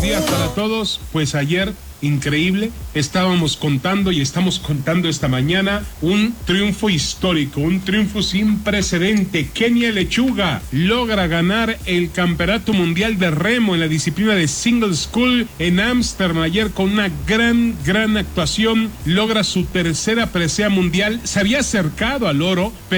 días para todos. Pues ayer, increíble, estábamos contando y estamos contando esta mañana un triunfo histórico, un triunfo sin precedente. Kenia Lechuga logra ganar el Campeonato Mundial de Remo en la disciplina de Single Scull en Ámsterdam ayer con una gran actuación. Logra su tercera presea mundial. Se había acercado al oro, pero